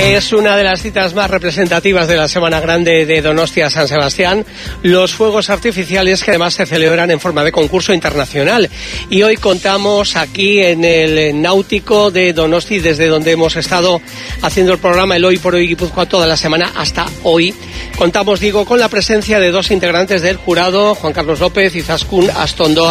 Es una de las citas más representativas de la Semana Grande de Donostia-San Sebastián, los fuegos artificiales que además se celebran en forma de concurso internacional. Y hoy contamos aquí en el Náutico de Donosti, desde donde hemos estado haciendo el programa El Hoy por Hoy Guipúzcoa toda la semana hasta hoy. Contamos, digo, con la presencia de dos integrantes del jurado, Juan Carlos López y Izaskun Astondoa.